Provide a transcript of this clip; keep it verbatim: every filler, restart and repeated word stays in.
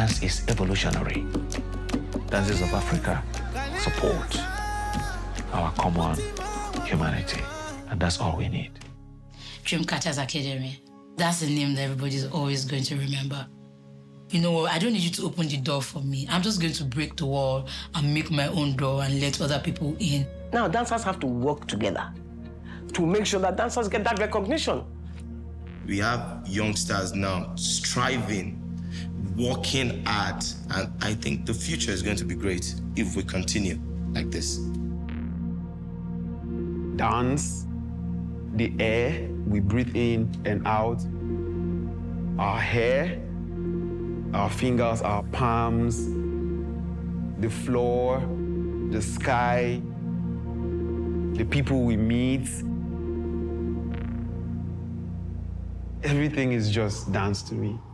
dance is evolutionary. Dances of Africa support our common humanity, and that's all we need. Dreamcatchers Academy. That's the name that everybody's always going to remember. You know what? I don't need you to open the door for me. I'm just going to break the wall and make my own door and let other people in. Now, dancers have to work together to make sure that dancers get that recognition. We have youngsters now striving, working hard, and I think the future is going to be great if we continue like this. Dance, the air we breathe in and out, our hair, our fingers, our palms, the floor, the sky, the people we meet. Everything is just dance to me.